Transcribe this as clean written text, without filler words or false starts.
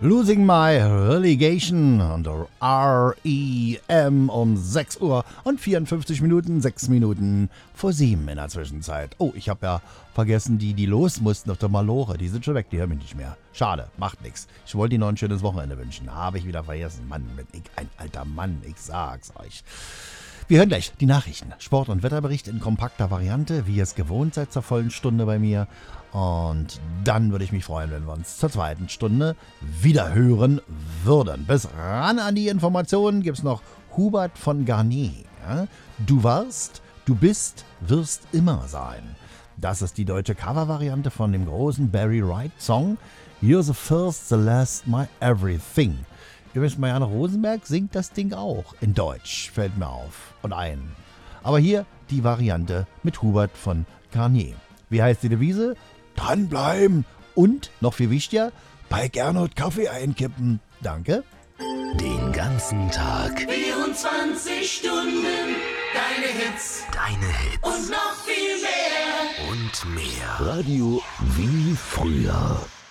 Losing My Relegation unter R.E.M. um 6 Uhr und 54 Minuten, 6 Minuten vor 7 in der Zwischenzeit. Oh, ich habe ja vergessen, die los mussten auf der Malore. Die sind schon weg, die hören mich nicht mehr. Schade, macht nichts. Ich wollte Ihnen noch ein schönes Wochenende wünschen. Habe ich wieder vergessen. Mann, bin ich ein alter Mann, ich sag's euch. Wir hören gleich die Nachrichten. Sport- und Wetterbericht in kompakter Variante, wie ihr es gewohnt seid zur vollen Stunde bei mir. Und dann würde ich mich freuen, wenn wir uns zur zweiten Stunde wieder hören würden. Bis ran an die Informationen gibt es noch Hubert von Garnier. Ja? Du warst, du bist, wirst immer sein. Das ist die deutsche Covervariante von dem großen Barry Wright-Song You're the first, the last, my everything. Übrigens, Marianne Rosenberg singt das Ding auch in Deutsch, fällt mir auf und ein. Aber hier die Variante mit Hubert von Garnier. Wie heißt die Devise? Dranbleiben und, noch viel wichtiger, bei Gernot Kaffee einkippen. Danke. Den ganzen Tag. 24 Stunden, deine Hits. Deine Hits. Und noch viel mehr. Und mehr. Radio wie früher.